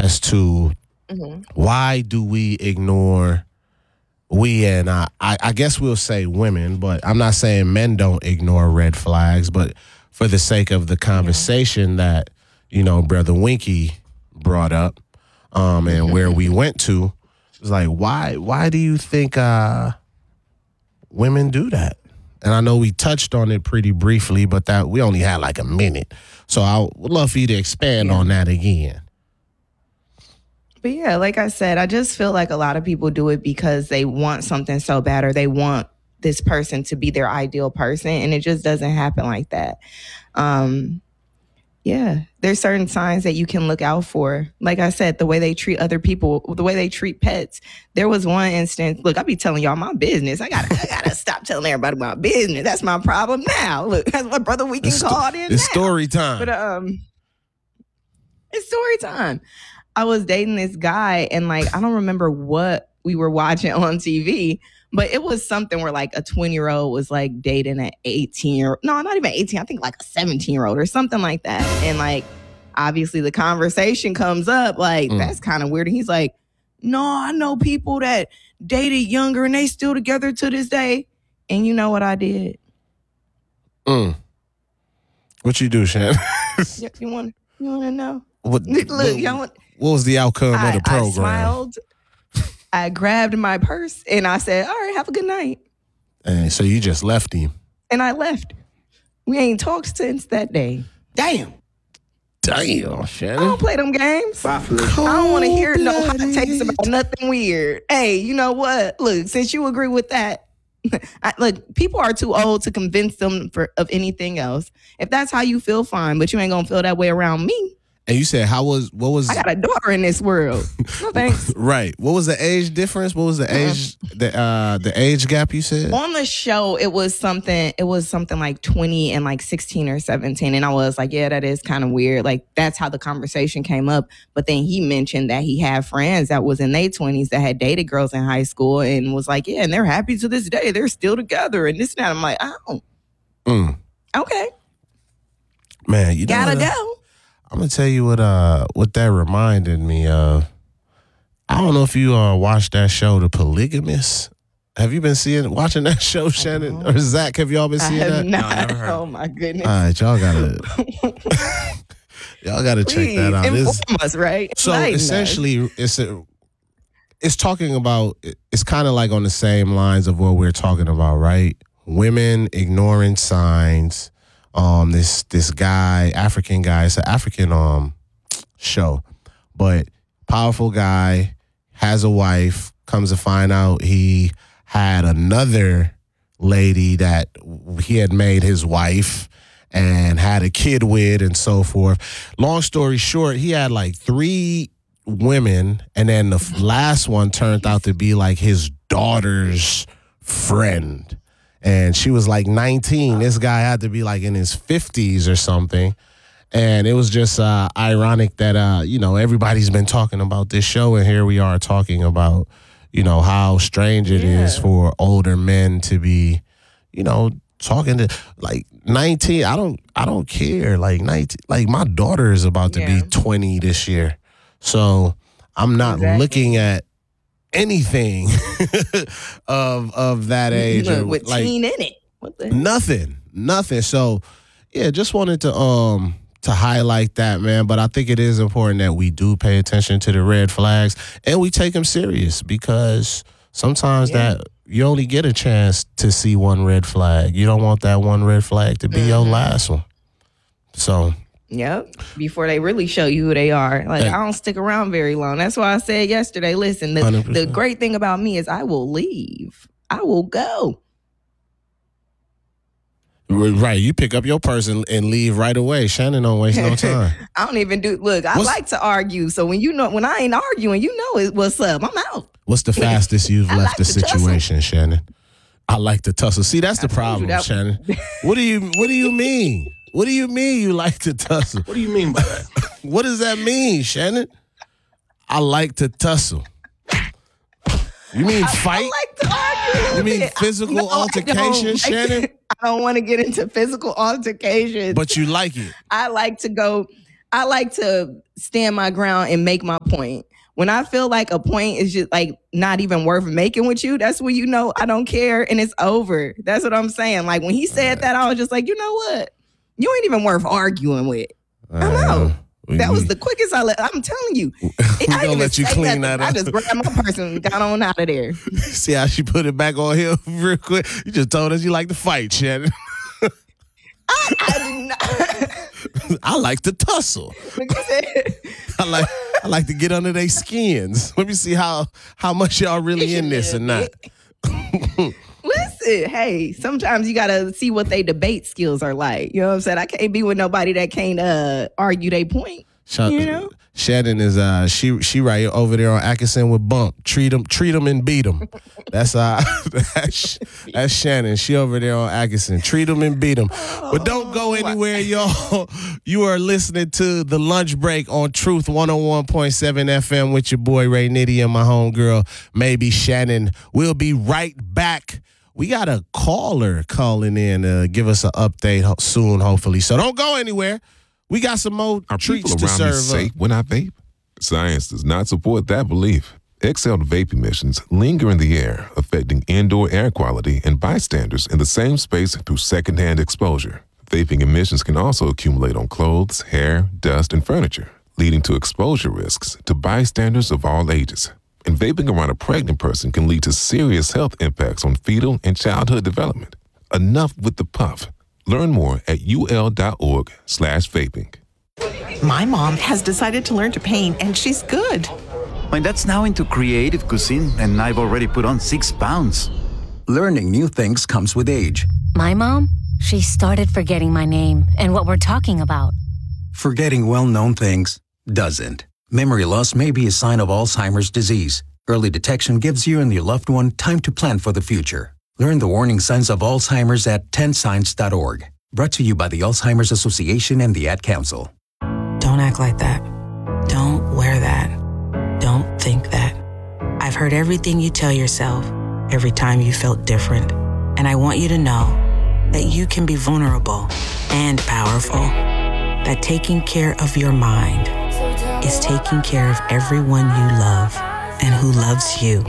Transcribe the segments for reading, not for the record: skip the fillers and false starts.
as to why do we ignore, I guess we'll say women, but I'm not saying men don't ignore red flags, but for the sake of the conversation that, Brother Winky brought up, and where we went to, it's like, why do you think women do that? And I know we touched on it pretty briefly, but that we only had like a minute. So I would love for you to expand on that again. But yeah, like I said, I just feel like a lot of people do it because they want something so bad, or they want this person to be their ideal person, and it just doesn't happen like that. Yeah, there's certain signs that you can look out for. Like I said, the way they treat other people, the way they treat pets. There was one instance. Look, I be telling y'all my business. I gotta stop telling everybody my business. That's my problem now. Look, that's what Brother Weekend called in. It's story time. But it's story time. I was dating this guy, and I don't remember what we were watching on TV, but it was something where a 20-year-old was dating an 18-year-old. No, not even 18. I think a 17-year-old or something like that. And obviously the conversation comes up that's kind of weird. And he's like, no, I know people that dated younger and they still together to this day. And you know what I did? What you do, Shannon? You want to know? What was the outcome of the program? I smiled. I grabbed my purse and I said, all right, have a good night. And so you just left him. And I left. We ain't talked since that day. Damn, Shannon. I don't play them games. I don't want to hear no hot takes about nothing weird. Hey, you know what? Look, since you agree with that, look, people are too old to convince them of anything else. If that's how you feel, fine. But you ain't going to feel that way around me. And you said, what was... I got a daughter in this world. No thanks. Right. What was the age difference? What was the age, the age gap you said? On the show, it was something like 20 and 16 or 17. And I was like, yeah, that is kind of weird. That's how the conversation came up. But then he mentioned that he had friends that was in their 20s that had dated girls in high school and was like, yeah, and they're happy to this day. They're still together and this and that. I'm like, oh. Okay. Man, you gotta go. I'm gonna tell you what that reminded me of. I don't know if you watched that show, The Polygamist. Have you been watching that show, Shannon or Zach? Have y'all been seeing that? Not. No, I never heard. Oh my goodness! All right, y'all gotta check that out. Inform us, right? So essentially, it's talking about. It's kind of like on the same lines of what we're talking about, right? Women ignoring signs. This guy, African guy, it's an African show, but powerful guy, has a wife, comes to find out he had another lady that he had made his wife and had a kid with and so forth. Long story short, he had 3 women, and then the last one turned out to be his daughter's friend. And she was 19. This guy had to be in his 50s or something. And it was just ironic that, everybody's been talking about this show. And here we are talking about, how strange it is for older men to be, talking to 19. I don't care. 19, my daughter is about to be 20 this year. So I'm not looking at anything of that age with teen in it. What the nothing. So yeah, just wanted to highlight that, man. But I think it is important that we do pay attention to the red flags and we take them serious, because sometimes that you only get a chance to see one red flag. You don't want that one red flag to be your last one. So yep. Before they really show you who they are. I don't stick around very long. That's why I said yesterday, listen, the great thing about me is I will leave. I will go. Right. You pick up your person and leave right away. Shannon don't waste no time. I don't even I like to argue. So when I ain't arguing, what's up. I'm out. What's the fastest you've left the situation, tussle. Shannon? I like to tussle. See, that's the problem, Shannon. What do you mean? What do you mean you like to tussle? What do you mean by that? What does that mean, Shannon? I like to tussle. You mean fight? I like to argue. You mean physical altercation, Shannon? I don't want to get into physical altercations. But you like it. I like to go I like to stand my ground and make my point. When I feel like a point is just like not even worth making with you, that's when you know I don't care and it's over. That's what I'm saying. Like when he said that, I was just like, you know what? You ain't even worth arguing with. I'm out. That was the quickest I'm telling you. We're going to let you clean that up. I just grabbed my purse and got on out of there. See how she put it back on him real quick? You just told us you like to fight, Shannon. I did not. I like to tussle. I like to get under their skins. Let me see how much y'all really in this or not. Listen, hey, sometimes you gotta see what they debate skills are like. You know what I'm saying? I can't be with nobody that can't argue their point. You know? Shannon is she right over there on Atkinson with Bump. Treat them and beat them. That's Shannon. She over there on Atkinson. Treat them and beat them. But don't go anywhere, y'all. You are listening to The Lunch Break on Truth 101.7 FM with your boy Ray Nitty and my homegirl maybe Shannon. We'll be right back. We got a caller calling in to give us an update soon, hopefully. So don't go anywhere. We got some more treats to serve up. Are people around me safe when I vape? Science does not support that belief. Exhaled vape emissions linger in the air, affecting indoor air quality and bystanders in the same space through secondhand exposure. Vaping emissions can also accumulate on clothes, hair, dust, and furniture, leading to exposure risks to bystanders of all ages. And vaping around a pregnant person can lead to serious health impacts on fetal and childhood development. Enough with the puff. Learn more at ul.org/vaping. My mom has decided to learn to paint, and she's good. My dad's now into creative cuisine, and I've already put on 6 pounds. Learning new things comes with age. My mom, she started forgetting my name and what we're talking about. Forgetting well-known things doesn't. Memory loss may be a sign of Alzheimer's disease. Early detection gives you and your loved one time to plan for the future. Learn the warning signs of Alzheimer's at 10signs.org. Brought to you by the Alzheimer's Association and the Ad Council. Don't act like that. Don't wear that. Don't think that. I've heard everything you tell yourself every time you felt different. And I want you to know that you can be vulnerable and powerful. That taking care of your mind is taking care of everyone you love and who loves you.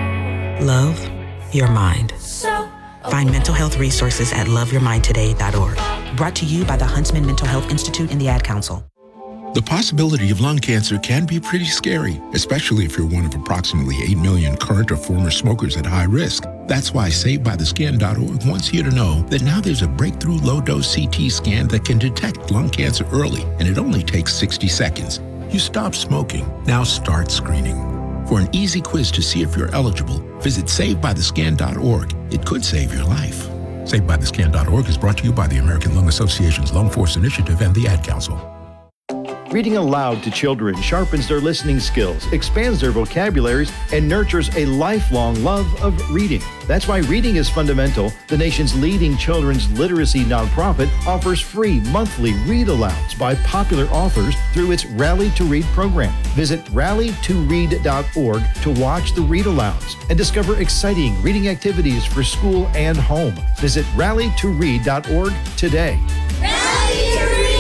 Love your mind. Find mental health resources at loveyourmindtoday.org. Brought to you by the Huntsman Mental Health Institute and the Ad Council. The possibility of lung cancer can be pretty scary, especially if you're one of approximately 8 million current or former smokers at high risk. That's why SaveByTheScan.org wants you to know that now there's a breakthrough low-dose CT scan that can detect lung cancer early, and it only takes 60 seconds. You stop smoking, now start screening. For an easy quiz to see if you're eligible, visit SaveByTheScan.org. It could save your life. SaveByTheScan.org is brought to you by the American Lung Association's Lung Force Initiative and the Ad Council. Reading aloud to children sharpens their listening skills, expands their vocabularies, and nurtures a lifelong love of reading. That's why Reading is Fundamental, the nation's leading children's literacy nonprofit, offers free monthly read-alouds by popular authors through its Rally to Read program. Visit rallytoread.org to watch the read-alouds and discover exciting reading activities for school and home. Visit rallytoread.org today. Rally to Read!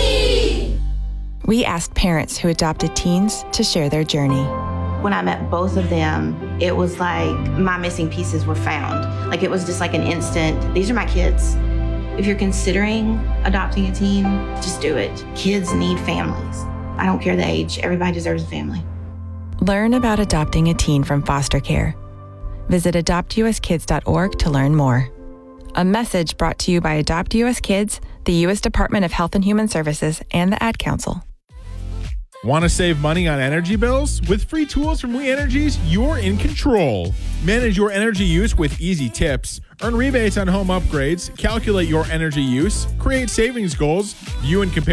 We asked parents who adopted teens to share their journey. When I met both of them, it was like my missing pieces were found. Like it was just like an instant, these are my kids. If you're considering adopting a teen, just do it. Kids need families. I don't care the age, everybody deserves a family. Learn about adopting a teen from foster care. Visit adoptuskids.org to learn more. A message brought to you by Adopt US Kids, the U.S. Department of Health and Human Services, and the Ad Council. Want to save money on energy bills? With free tools from We Energies, you're in control. Manage your energy use with easy tips. Earn rebates on home upgrades. Calculate your energy use. Create savings goals. View and compare